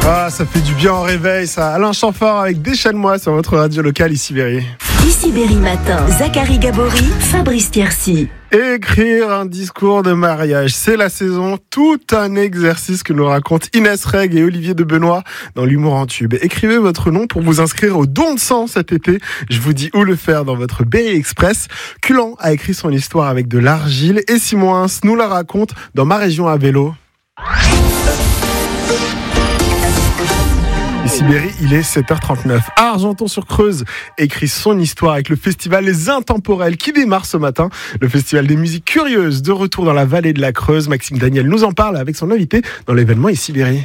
Ah, ça fait du bien en réveil, ça. Alain Chamfort avec Déchaîne-moi sur votre radio locale Ici Berry. Ici Berry Matin, Zachary Gabory, Fabrice Tiercy. Écrire un discours de mariage, c'est la saison. Tout un exercice que nous racontent Inès Reg et Olivier de Benoît dans l'humour en tube. Écrivez votre nom pour vous inscrire au don de sang cet été. Je vous dis où le faire dans votre Berry Express. Culan a écrit son histoire avec de l'argile et Simon nous la raconte dans Ma région à vélo. Ici Berry, il est 7h39. Argenton-sur-Creuse écrit son histoire avec le festival Les Intemporels qui démarre ce matin. Le festival des musiques curieuses de retour dans la vallée de la Creuse. Maxime Daniel nous en parle avec son invité dans l'événement Ici Berry.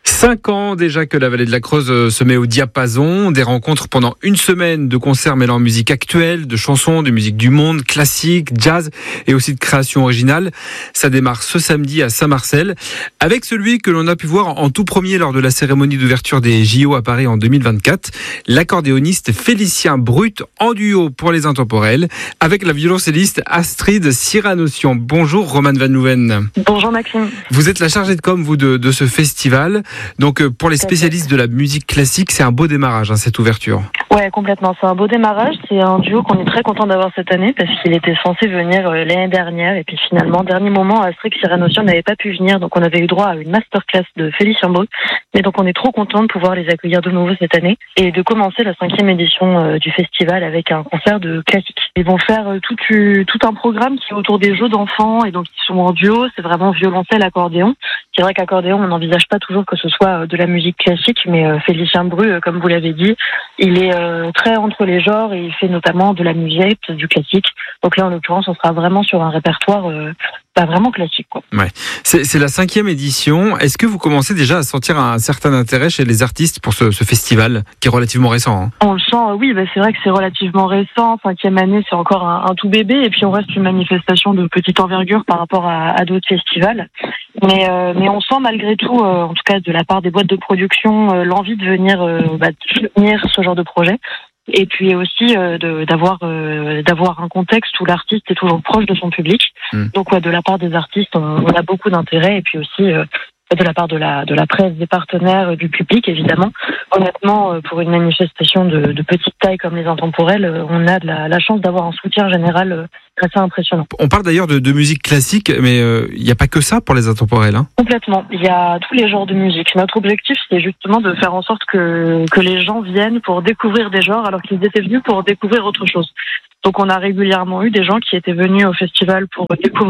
5 ans déjà que la vallée de la Creuse se met au diapason, des rencontres pendant une semaine de concerts mêlant musique actuelle, de chansons, de musique du monde, classique, jazz et aussi de création originale. Ça démarre ce samedi à Saint-Marcel avec celui que l'on a pu voir en tout premier lors de la cérémonie d'ouverture des JO à Paris en 2024, l'accordéoniste Félicien Brut en duo pour les Intemporels avec la violoncelliste Astrid Cyranossian. Bonjour Romane Van Louven. Bonjour Maxime. Vous êtes la chargée de com de ce festival. Donc pour les spécialistes de la musique classique, c'est un beau démarrage cette ouverture. Ouais, complètement, c'est un beau démarrage. C'est un duo qu'on est très content d'avoir cette année parce qu'il était censé venir l'année dernière et puis finalement, dernier moment, Astrid Cyranossian n'avait pas pu venir, donc on avait eu droit à une masterclass de Félicien Brut. Mais donc on est trop content de pouvoir les accueillir de nouveau cette année et de commencer la 5e édition du festival avec un concert de classique. Ils vont faire tout un programme qui est autour des jeux d'enfants et donc ils sont en duo, c'est vraiment violoncelle, accordéon. C'est vrai qu'accordéon, on n'envisage pas toujours que ce soit de la musique classique, mais Félicien Brut, comme vous l'avez dit, il est très entre les genres et il fait notamment de la musique, du classique. Donc là, en l'occurrence, on sera vraiment sur un répertoire vraiment classique, quoi. Ouais. C'est la 5e édition. Est-ce que vous commencez déjà à sentir un certain intérêt chez les artistes pour ce festival qui est relativement récent On le sent, oui, c'est vrai que c'est relativement récent. 5e année, c'est encore un tout bébé et puis on reste une manifestation de petite envergure par rapport à d'autres festivals. Mais on sent malgré tout, en tout cas de la part des boîtes de production, l'envie de venir soutenir ce genre de projet. Et puis aussi d'avoir un contexte où l'artiste est toujours proche de son public. Donc de la part des artistes, on a beaucoup d'intérêt et puis aussi de la part de la presse, des partenaires, du public évidemment. Honnêtement, pour une manifestation de petite taille comme les Intemporels, on a de la chance d'avoir un soutien général assez impressionnant. On parle d'ailleurs de musique classique, mais il n'y a pas que ça pour les Intemporels. Complètement, il y a tous les genres de musique. Notre objectif, c'est justement de faire en sorte que les gens viennent pour découvrir des genres alors qu'ils étaient venus pour découvrir autre chose. Donc on a régulièrement eu des gens qui étaient venus au festival pour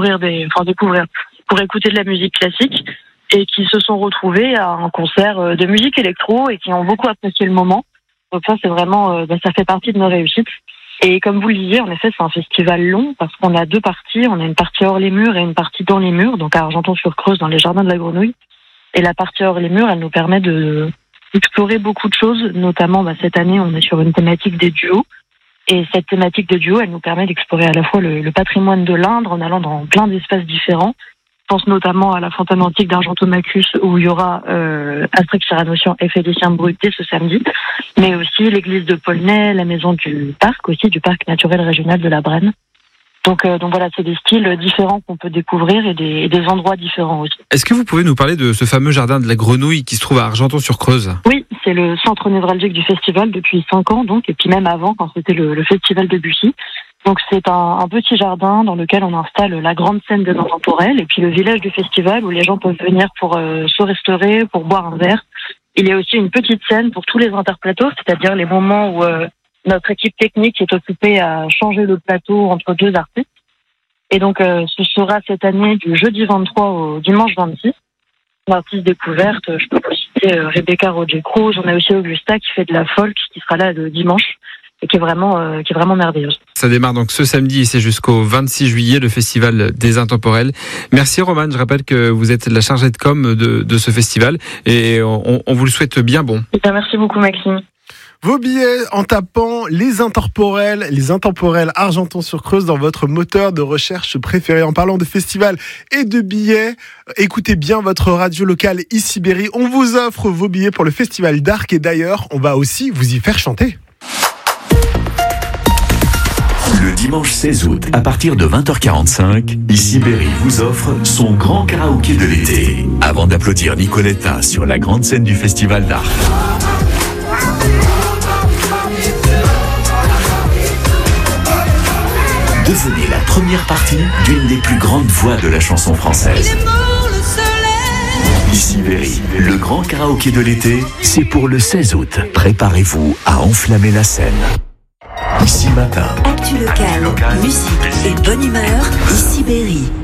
pour écouter de la musique classique et qui se sont retrouvés à un concert de musique électro et qui ont beaucoup apprécié le moment. Donc ça, c'est vraiment, ça fait partie de nos réussites. Et comme vous le disiez, en effet, c'est un festival long parce qu'on a 2 parties. On a une partie hors les murs et une partie dans les murs, donc à Argenton-sur-Creuse, dans les jardins de la Grenouille. Et la partie hors les murs, elle nous permet d'explorer beaucoup de choses. Notamment, cette année, on est sur une thématique des duos. Et cette thématique de duo, elle nous permet d'explorer à la fois le patrimoine de l'Indre en allant dans plein d'espaces différents. Je pense notamment à la fontaine antique d'Argentomachus où il y aura Astrid Cyranossian et Félicien Brut ce samedi, mais aussi l'église de Paulnay, la maison du parc naturel régional de la Brenne. Donc voilà, c'est des styles différents qu'on peut découvrir et des endroits différents aussi. Est-ce que vous pouvez nous parler de ce fameux jardin de la Grenouille qui se trouve à Argenton-sur-Creuse ? Oui, c'est le centre névralgique du festival depuis 5 ans, donc, et puis même avant, quand c'était le festival de Bussy. Donc c'est un petit jardin dans lequel on installe la grande scène des Intemporels et puis le village du festival où les gens peuvent venir pour se restaurer, pour boire un verre. Il y a aussi une petite scène pour tous les interplateaux, c'est-à-dire les moments où notre équipe technique est occupée à changer le plateau entre 2 artistes. Et donc ce sera cette année du jeudi 23 au dimanche 26. Artiste découverte, je peux vous citer Rebecca Roger-Cruz, on a aussi Augusta qui fait de la folk qui sera là le dimanche. Et qui est vraiment merveilleuse. Ça démarre donc ce samedi et c'est jusqu'au 26 juillet, le festival des Intemporels. Merci Romane, je rappelle que vous êtes la chargée de com de ce festival et on vous le souhaite bien bon. Merci beaucoup Maxime. Vos billets en tapant les Intemporels Argenton-sur-Creuse dans votre moteur de recherche préféré. En parlant de festival et de billets, écoutez bien votre radio locale Ici Berry. On vous offre vos billets pour le festival d'Arc et d'ailleurs, on va aussi vous y faire chanter. Le dimanche 16 août, à partir de 20h45, Ici Berry vous offre son grand karaoké de l'été. Avant d'applaudir Nicoletta sur la grande scène du Festival d'Art. Devenez la première partie d'une des plus grandes voix de la chanson française. Ici Berry, le grand karaoké de l'été, c'est pour le 16 août. Préparez-vous à enflammer la scène. Ici Matin. Actu local, musique et bonne humeur. Ici Berry.